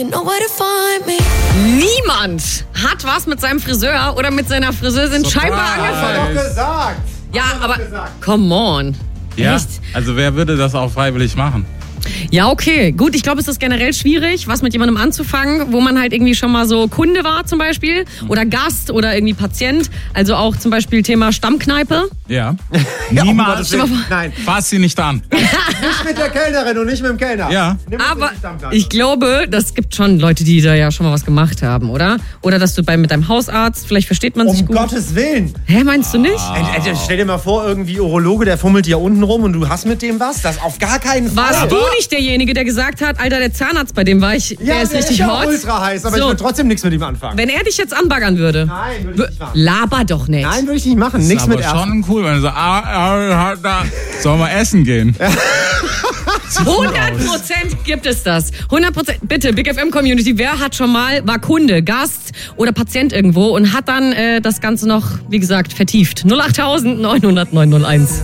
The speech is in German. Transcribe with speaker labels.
Speaker 1: Niemand hat was mit seinem Friseur oder mit seiner Friseurin scheinbar angefangen.
Speaker 2: Hat er doch gesagt.
Speaker 1: Ja, aber come on.
Speaker 3: Ja,
Speaker 1: Echt?
Speaker 3: also wer würde das auch freiwillig machen?
Speaker 1: Ja, okay. Gut, ich glaube, es ist generell schwierig, was mit jemandem anzufangen, wo man halt irgendwie schon mal so Kunde war zum Beispiel oder Gast oder irgendwie Patient. Also auch zum Beispiel Thema Stammkneipe.
Speaker 3: Ja.
Speaker 2: Ja,
Speaker 3: Niemals.
Speaker 2: Nein,
Speaker 3: Fass sie nicht an.
Speaker 2: nicht mit der Kellnerin und nicht mit dem Kellner.
Speaker 3: Ja.
Speaker 2: Nimm uns
Speaker 1: Aber
Speaker 2: in die Stammkneipe.
Speaker 1: ich glaube, das gibt schon Leute, die da ja schon mal was gemacht haben, oder? Oder dass du mit deinem Hausarzt, vielleicht versteht man sich
Speaker 2: Um
Speaker 1: gut.
Speaker 2: Gottes Willen.
Speaker 1: Hä, meinst du nicht?
Speaker 2: Stell dir mal vor, irgendwie Urologe, der fummelt hier unten rum und du hast mit dem was? Das auf gar keinen Fall.
Speaker 1: Warst du nicht derjenige, der gesagt hat, Alter, der Zahnarzt, bei dem war ich, der
Speaker 2: Ja,
Speaker 1: ist
Speaker 2: der
Speaker 1: richtig
Speaker 2: ist ja
Speaker 1: hot.
Speaker 2: ultra heiß, aber
Speaker 1: So.
Speaker 2: ich will trotzdem nichts mit ihm anfangen.
Speaker 1: Wenn er dich jetzt anbaggern würde.
Speaker 2: Nein, würde ich nicht machen.
Speaker 1: Laber doch nicht.
Speaker 2: Nein, würde ich nicht machen. Nichts
Speaker 3: aber
Speaker 2: mit Ersten.
Speaker 3: schon cool, wenn du sagst, da sollen wir essen gehen.
Speaker 1: 100% gibt es das. 100%. Bitte, Big FM Community, wer war Kunde, Gast oder Patient irgendwo und hat dann das Ganze noch, wie gesagt, vertieft. 08000 900 901.